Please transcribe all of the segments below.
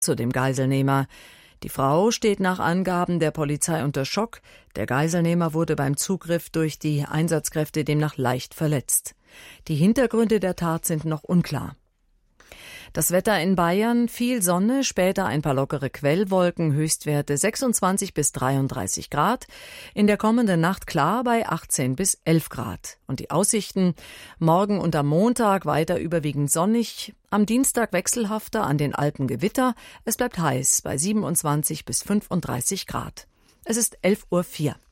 zu dem Geiselnehmer. Die Frau steht nach Angaben der Polizei unter Schock. Der Geiselnehmer wurde beim Zugriff durch die Einsatzkräfte demnach leicht verletzt. Die Hintergründe der Tat sind noch unklar. Das Wetter in Bayern: viel Sonne, später ein paar lockere Quellwolken, Höchstwerte 26 bis 33 Grad. In der kommenden Nacht klar bei 18 bis 11 Grad. Und die Aussichten: morgen und am Montag weiter überwiegend sonnig, am Dienstag wechselhafter, an den Alpen Gewitter. Es bleibt heiß bei 27 bis 35 Grad. Es ist 11:04 Uhr.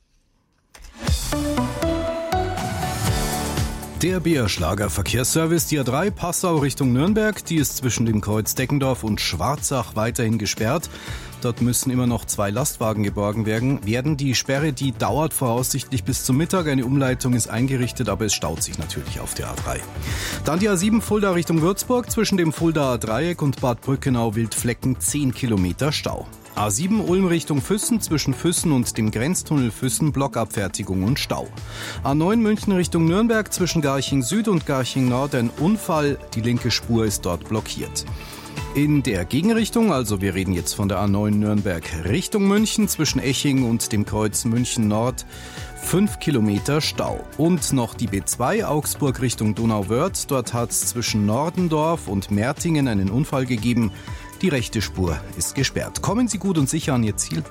Der BR-Schlager-Verkehrsservice, die A3 Passau Richtung Nürnberg, die ist zwischen dem Kreuz Deckendorf und Schwarzach weiterhin gesperrt. Dort müssen immer noch 2 Lastwagen geborgen werden. Die Sperre, die dauert voraussichtlich bis zum Mittag. Eine Umleitung ist eingerichtet, aber es staut sich natürlich auf der A3. Dann die A7 Fulda Richtung Würzburg, zwischen dem Fuldaer Dreieck und Bad Brückenau-Wildflecken 10 Kilometer Stau. A7 Ulm Richtung Füssen, zwischen Füssen und dem Grenztunnel Füssen Blockabfertigung und Stau. A9 München Richtung Nürnberg, zwischen Garching Süd und Garching Nord ein Unfall, die linke Spur ist dort blockiert. In der Gegenrichtung, also wir reden jetzt von der A9 Nürnberg Richtung München, zwischen Eching und dem Kreuz München Nord 5 Kilometer Stau. Und noch die B2 Augsburg Richtung Donauwörth, dort hat es zwischen Nordendorf und Mertingen einen Unfall gegeben. Die rechte Spur ist gesperrt. Kommen Sie gut und sicher an Ihr Ziel.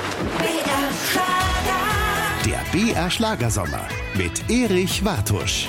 Der BR Schlagersommer mit Erich Wartusch.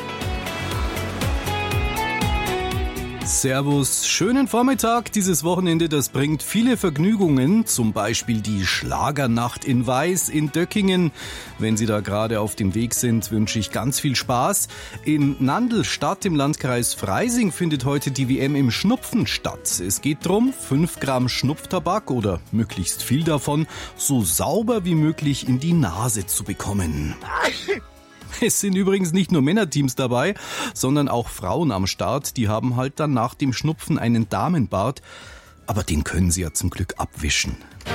Servus, schönen Vormittag. Dieses Wochenende, das bringt viele Vergnügungen, zum Beispiel die Schlagernacht in Weiß in Döckingen. Wenn Sie da gerade auf dem Weg sind, wünsche ich ganz viel Spaß. In Nandlstadt im Landkreis Freising findet heute die WM im Schnupfen statt. Es geht darum, 5 Gramm Schnupftabak oder möglichst viel davon so sauber wie möglich in die Nase zu bekommen. Es sind übrigens nicht nur Männerteams dabei, sondern auch Frauen am Start. Die haben halt dann nach dem Schnupfen einen Damenbart. Aber den können sie ja zum Glück abwischen.